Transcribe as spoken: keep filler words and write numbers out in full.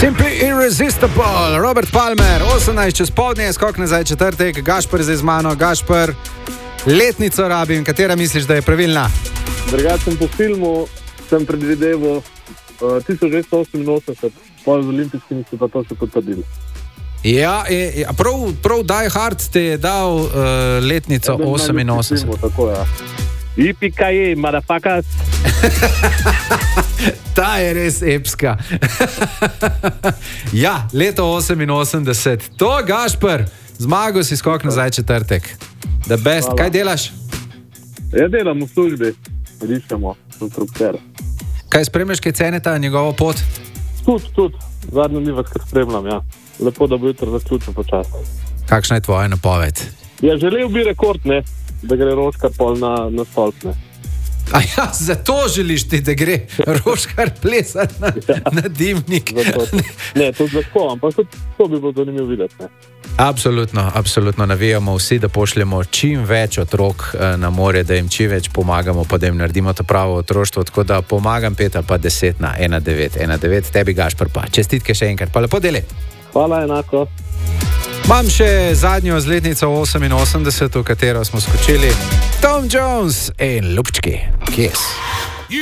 Simply Irresistible, Robert Palmer, osemnajst čez povdne, skok nazaj četrtek, Gašper zdaj z mano. Gašper, letnico rabim, katera misliš, da je pravilna? Drugačen po filmu sem predvideval uh, tisoč devetsto oseminosemdeset, pol z olimpijskimi si pa to še potrdili. Ja, je, prav, prav Die Hard ti je dal uh, letnico ja, oseminosemdeset. Filmu, tako, ja. Yippee-ki-yay, motherfuckers. Ta je res epska. Ja, leto oseminosemdeset. To, Gašper, zmagal si skok nazaj četrtek. The best. Hvala. Kaj delaš? Ja, delam v službi. Rišemo, konstrukter. Kaj spremljaš, kaj ceneta njegovo pot? Tud, tud. Zadnjo mi vas kar spremljam, ja. Lepo, da bo jutro zaključil počasno. Kakšna je tvoja napoved? Ja, želel bi rekord, ne? Da gre Roškar pol na, na stolp, ne? A ja, zato želiš ti, da gre Roškar plesati na, ja. na dimnik. Zato, ne, to je tako, ampak to, to bi bilo zanimivo videti, ne? Absolutno, absolutno navijamo vsi, da pošljemo čim več otrok na morje, da jim čim več pomagamo, pa da jim naredimo to pravo otroštvo, tako da pomagam pet ali pa deset na ena devet ena devet, tebi Gašper pa. Čestitke še enkrat, pa lepo deli. Hvala, enako. Imam še zadnjo z letnico oseminosemdeset, v katero smo skočili. Tom Jones in Lupčki. Kiss.